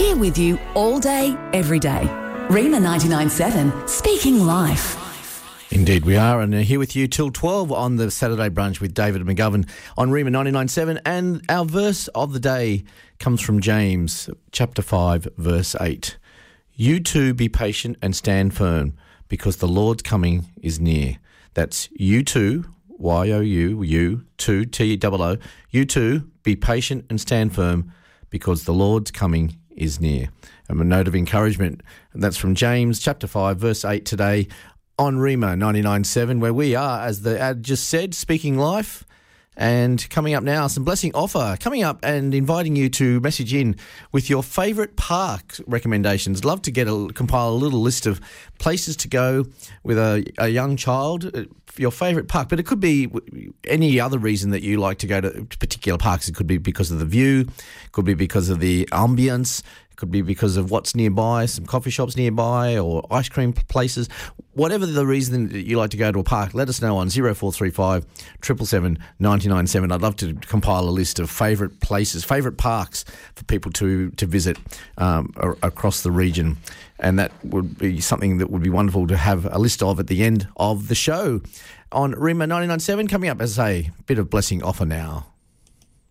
Here with you all day, every day. Rima 99.7, speaking life. Indeed we are, and here with you till 12 on the Saturday Brunch with David McGovern on Rima 99.7, and our verse of the day comes from James chapter 5 verse 8. You too be patient and stand firm, because the Lord's coming is near. That's you too, Y-O-U, you, two, T-O-O, you too be patient and stand firm, because the Lord's coming is near. And a note of encouragement, and that's from James chapter 5 verse 8 today on Rima 99.7, where we are, as the ad just said, speaking life. And coming up now, some blessing offer coming up, and inviting you to message in with your favourite park recommendations. Love to compile a little list of places to go with a young child, your favourite park. But it could be any other reason that you like to go to particular parks. It could be because of the view, it could be because of the ambience, it could be because of what's nearby, some coffee shops nearby or ice cream places. Whatever the reason that you like to go to a park, let us know on 0435 777 997. I'd love to compile a list of favourite places, favourite parks for people to visit across the region. And that would be something that would be wonderful to have a list of at the end of the show. On Rima 99.7, coming up, as I say, a bit of blessing offer now.